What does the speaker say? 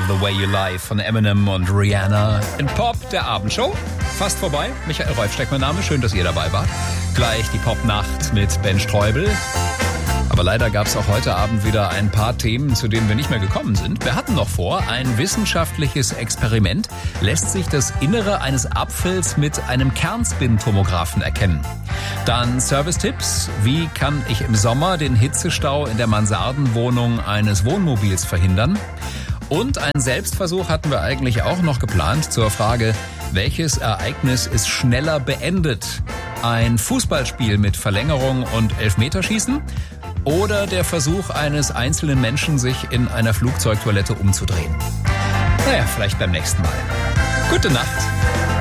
Love the Way You Lie von Eminem und Rihanna in Pop, der Abendshow. Fast vorbei. Michael Reufsteck mein Name. Schön, dass ihr dabei wart. Gleich die Popnacht mit Ben Streubel. Aber leider gab es auch heute Abend wieder ein paar Themen, zu denen wir nicht mehr gekommen sind. Wir hatten noch vor, ein wissenschaftliches Experiment. Lässt sich das Innere eines Apfels mit einem Kernspintomographen erkennen? Dann Service-Tipps. Wie kann ich im Sommer den Hitzestau in der Mansardenwohnung eines Wohnmobils verhindern? Und einen Selbstversuch hatten wir eigentlich auch noch geplant zur Frage, welches Ereignis ist schneller beendet? Ein Fußballspiel mit Verlängerung und Elfmeterschießen? Oder der Versuch eines einzelnen Menschen, sich in einer Flugzeugtoilette umzudrehen? Naja, vielleicht beim nächsten Mal. Gute Nacht.